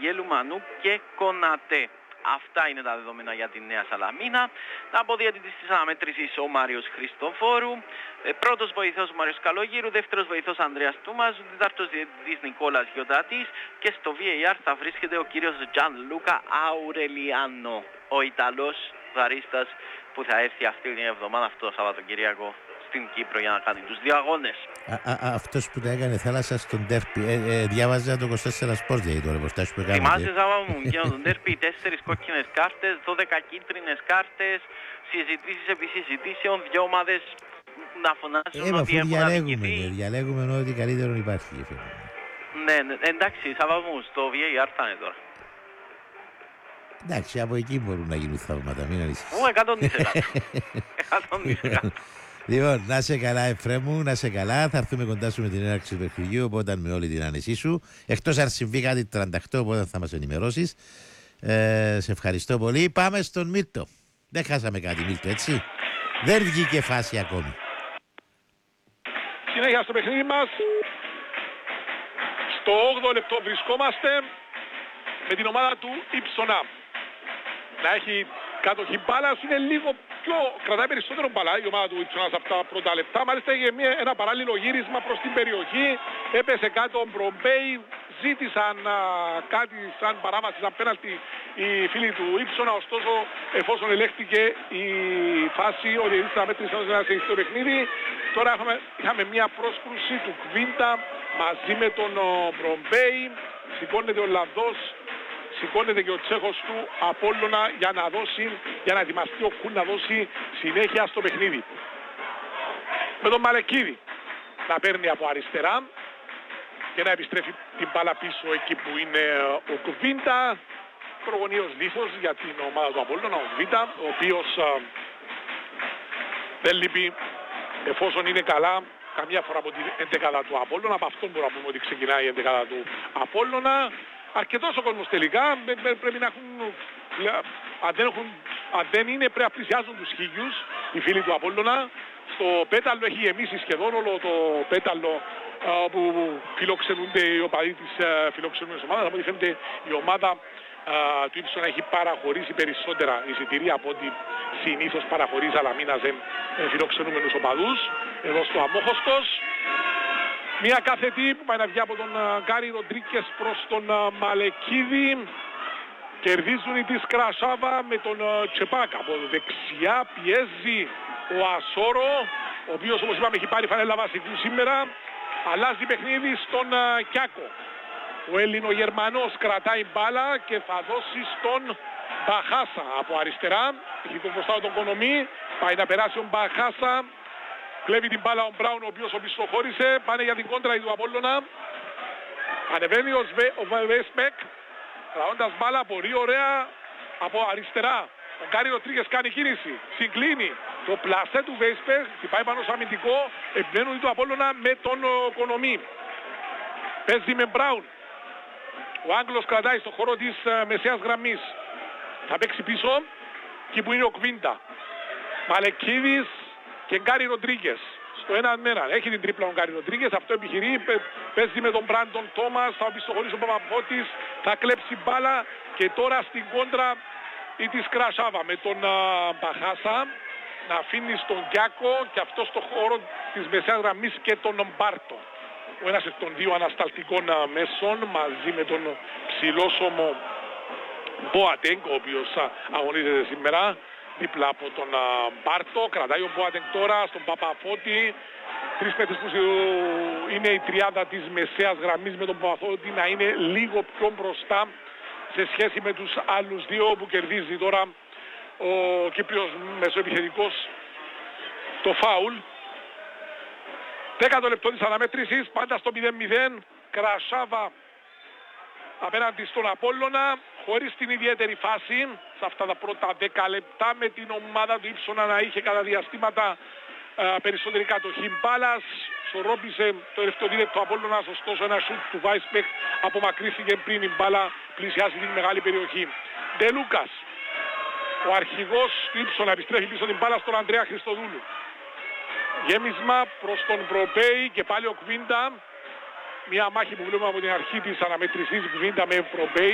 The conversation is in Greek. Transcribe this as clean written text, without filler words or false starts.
Βαγγέλου, Μανού και Κονατέ. Αυτά είναι τα δεδομένα για τη Νέα Σαλαμίνα. Από διαιτητής της αναμέτρησης ο Μάριος Χριστοφόρου. Πρώτος βοηθός ο Μάριος Καλογύρου, δεύτερος βοηθός Ανδρέας Τούμαζου, τέταρτος διαιτητής Νικόλας Γιωτάτης και στο VAR θα βρίσκεται ο κύριος Τζαν Λούκα Αουρελιάνο, ο Ιταλός βαρίστας που θα έρθει αυτή την εβδομάδα, αυτό το Σαββατοκυριακό, στην Κύπρο για να κάνει τους δύο αγώνες. Αυτός που τα έκανε θάλασσα στον τέρπι, διάβαζα το 24 Sports για το ρεπορτάζ που έκανε. Θυμάσαι Σάββα μου, για τον τέρπι 4 κόκκινες κάρτες, 12 κίτρινες κάρτες, συζητήσεις επί συζητήσεων, δυο ομάδες να φωνάσουν ότι έχουν αδικηθεί. Διαλέγουμε ότι καλύτερο υπάρχει. Ναι, εντάξει Σάββα μου, στο VAR θα είναι τώρα. Εντάξει, από εκεί μπορούν να γίνουν θαύματα, μην ανησυχείς. 100%. Λοιπόν, να σε καλά, Εφρέμου, να σε καλά. Θα έρθουμε κοντά σου με την έναρξη του παιχνιδιού, οπότε με όλη την άνεσή σου. Εκτός αν συμβεί κάτι 38, οπότε θα μας ενημερώσεις. Σε ευχαριστώ πολύ. Πάμε στον Μίλτο. Δεν χάσαμε κάτι, Μίλτο, έτσι. Δεν βγήκε φάση ακόμη. Συνέχεια στο παιχνίδι μας. Στο 8ο λεπτό βρισκόμαστε με την ομάδα του Ιψονά. Να έχει κατοχή μπάλας, είναι λίγο πιο, κρατάει περισσότερο μπαλά η ομάδα του Ιψονά σε αυτά τα πρώτα λεπτά. Μάλιστα είχε ένα παράλληλο γύρισμα προς την περιοχή, έπεσε κάτω ο Μπρομπέι, ζήτησαν κάτι σαν παράβαση, σαν πέναλτι οι φίλοι του Ιψονα, ωστόσο εφόσον ελέγχθηκε η φάση, ο διαιτητής αναμέτρησε ένα σε το παιχνίδι. Τώρα είχαμε μια πρόσκρουση του Κβίντα μαζί με τον Μπρομπέι, σηκώνεται ο Ολλανδός, σηκώνεται και ο Τσέχος του Απόλλωνα για να ετοιμαστεί ο Κουν να δώσει συνέχεια στο παιχνίδι. Με τον Μαλεκίδη να παίρνει από αριστερά και να επιστρέφει την μπάλα πίσω εκεί που είναι ο Κβίντα. Προγωνίος λίθος για την ομάδα του Απόλλωνα, ο Κβίντα, ο οποίος δεν λείπει εφόσον είναι καλά καμιά φορά από την 11η του Απόλλωνα. Από αυτόν μπορούμε να πούμε ότι ξεκινάει η 11η του Απόλλωνα. Αρκετός ο κόσμος τελικά, πρέπει να έχουν, αν δεν είναι πρέπει να πλησιάζουν τους 1000 οι φίλοι του Απόλλωνα. Στο πέταλο έχει γεμίσει σχεδόν όλο το πέταλο που φιλοξενούνται οι οπαδοί της φιλοξενούμενης ομάδας. Από ό,τι φαίνεται η ομάδα του Ιψονα έχει παραχωρήσει περισσότερα εισιτήρια από ό,τι συνήθως παραχωρεί Σαλαμίνα σε φιλοξενούμενους οπαδούς. Εδώ στο Αμόχωστος. Μια κάθετη που πάει να βγει από τον Γκάρι Ροντρίκες προς τον Μαλεκίδη. Κερδίζουν οι της Κρασάβα με τον Τσεπάκα. Από δεξιά πιέζει ο Ασόρο, ο οποίος όπως είπαμε έχει πάρει φανέλα βασικού σήμερα. Αλλάζει παιχνίδι στον Κιάκο. Ο Ελληνογερμανός κρατάει μπάλα και θα δώσει στον Μπαχάσα από αριστερά. Έχει τον μπροστά τον Κονομή. Πάει να περάσει ο Μπαχάσα. Κλέβει την μπάλα ο Μπράουν, ο οποίος οπισθοχώρησε. Πάνε για την κόντρα του Απόλλωνα. Ανεβαίνει ο Βέσπεκ. Κρατώντας μπάλα πολύ ωραία από αριστερά. Ο Γκάρι Ροντρίκες κάνει κίνηση. Συγκλίνει. Το πλασέ του Βέσπεκ. Πάει πάνω στο αμυντικό. Εμπλένουν του Απόλλωνα με τον Κονομή. Παίζει με Μπράουν. Ο Άγγλος κρατάει στο χώρο της μεσαίας γραμμής. Θα παίξει πίσω. Εκεί που είναι ο Κβίντα. Μαλεκίδης και Γκάρι Ροντρίκες στο 1-1. Έχει την τρίπλα ο Γκάρι Ροντρίκες, αυτό επιχειρεί, παίζει με τον Μπράντον Τόμας, θα οπισθοχωρήσει ο Παπαφώτης, θα κλέψει μπάλα και τώρα στην κόντρα η της Κρασάβα με τον Μπαχάσα να αφήνει στον Κιάκο και αυτό στο χώρο της μεσαίας γραμμής και τον Μπάρτο. Ο ένας εκ των δύο ανασταλτικών μέσων μαζί με τον ψηλόσωμο Μποατέγκ, ο οποίος αγωνίζεται σήμερα δίπλα από τον Μπάρτο. Κρατάει ο Μποατέγκ τώρα στον Παπαφώτη. Τρεις παίκτες που είναι η τριάδα της μεσαίας γραμμής με τον Παπαφώτη να είναι λίγο πιο μπροστά σε σχέση με τους άλλους δύο που κερδίζει τώρα ο Κύπριος μεσοεπιθετικός το φάουλ. 10ο λεπτό της αναμέτρησης, πάντα στο 0-0. Κρασάβα απέναντι στον Απόλλωνα, χωρίς την ιδιαίτερη φάση σε αυτά τα πρώτα 10 λεπτά, με την ομάδα του Ιψονα να είχε κατά διαστήματα περισσότερη κατοχή μπάλας. Σορρόπησε το τελευταίο δίλεπτο Απόλλωνας, ωστόσο ένα σουτ του Βάισπεκ απομακρύθηκε πριν η μπάλα πλησιάσει την μεγάλη περιοχή. Ντελούκας, ο αρχηγός του Ιψονα, επιστρέφει πίσω την μπάλα στον Ανδρέα Χριστοδούλου. Γέμισμα προς τον Προπέη και πάλι ο Κβίντα. Μια μάχη που βλέπουμε από την αρχή της αναμέτρησης, Κβίντα με Προπέη.